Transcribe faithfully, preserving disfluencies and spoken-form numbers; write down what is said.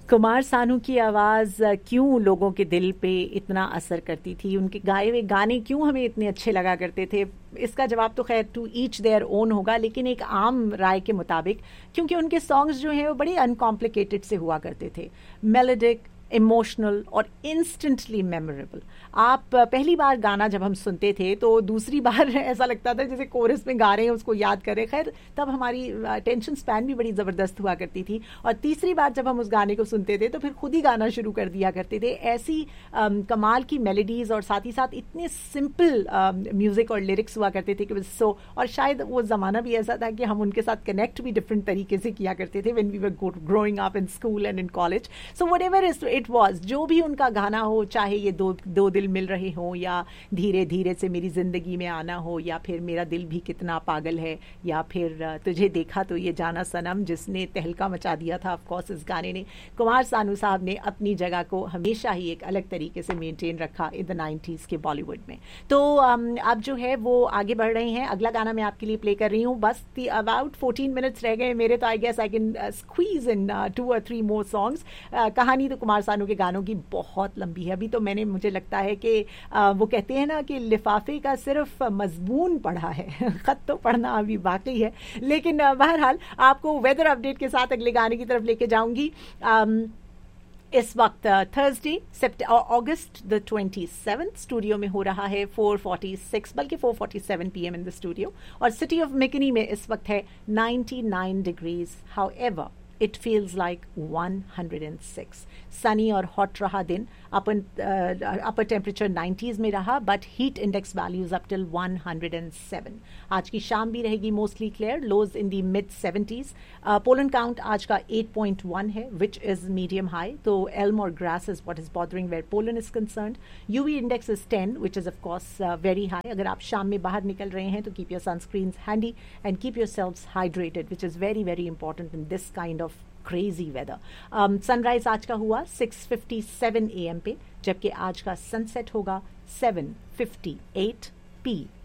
कुमार सानू की आवाज़ क्यों लोगों के दिल पे इतना असर करती थी, उनके गाए हुए गाने क्यों हमें इतने अच्छे लगा करते थे, इसका जवाब तो खैर टू ईच देयर ओन होगा। लेकिन एक आम राय के मुताबिक क्योंकि उनके सॉन्ग्स जो हैं वो बड़े अनकॉम्प्लिकेटेड से हुआ करते थे, मेलोडिक, इमोशनल और इंस्टेंटली मेमोरेबल। आप पहली बार गाना जब हम सुनते थे तो दूसरी बार ऐसा लगता था जैसे कोरस में गा रहे हैं, उसको याद कर रहे हैं। खैर तब हमारी अटेंशन स्पैन भी बड़ी ज़बरदस्त हुआ करती थी, और तीसरी बार जब हम उस गाने को सुनते थे तो फिर खुद ही गाना शुरू कर दिया करते थे। ऐसी um, कमाल की मेलोडीज़ और साथ ही साथ इतने सिंपल म्यूज़िक और लिरिक्स हुआ करते थे कि सो, और शायद वो ज़माना भी ऐसा था कि हम उनके साथ कनेक्ट भी डिफरेंट तरीके से किया करते थे when we were growing up in school and in college. So whatever it was, जो भी उनका गाना हो, चाहे ये दो दो दिल मिल रहे हो, या धीरे धीरे से मेरी जिंदगी में आना हो, या फिर मेरा दिल भी कितना पागल है, या फिर तुझे देखा तो ये जाना सनम, जिसने तहलका मचा दिया था ऑफ कोर्स इस गाने ने। कुमार सानू साहब ने अपनी जगह को हमेशा ही एक अलग तरीके से मेंटेन रखा इन द नाइन्टीज के बॉलीवुड में। तो अब जो है वो आगे बढ़ रहे हैं। अगला गाना मैं आपके लिए प्ले कर रही हूँ। बस अबाउट फोर्टीन मिनट्स रह गए मेरे, तो I guess I can squeeze in to और थ्री मोर सॉन्ग्स। कहानी तो कुमार सानू के गानों की बहुत लंबी है। अभी तो मैंने, मुझे लगता है कि आ, वो कहते हैं ना कि लिफाफे का सिर्फ मजमून पढ़ा है, खत तो पढ़ना अभी बाकी है। लेकिन बहरहाल आपको वेदर अपडेट के साथ अगले गाने की तरफ लेके जाऊंगी। आम, इस वक्त Thursday August the twenty seventh studio में हो रहा है फोर फोर्टी सिक्स, बल्कि four forty seven P M in the studio, और सिटी ऑफ मिकनी में इस वक्त है ninety nine degrees. However it feels like one hundred six. Sunny और हॉट रहा दिन, अपर अपर टेम्परेचर नाइन्टीज़ में रहा, but heat index values up till one hundred seven. आज की शाम भी रहेगी मोस्टली क्लियर, लोज इन दी मिड सेवेंटीज़। पोलन काउंट आज का एट पॉइंट वन है, विच इज़ मीडियम हाई, तो एल्म और grass is what is bothering where pollen is concerned. UV index is ten, which is of course very high. अगर आप शाम में बाहर निकल रहे हैं तो keep your sunscreens handy and keep your selves hydrated, which is very very important in this kind of crazy weather. Sunrise आज का हुआ six fifty seven A M पे, जबकि आज का सनसेट होगा सेवन फिफ्टी एट पी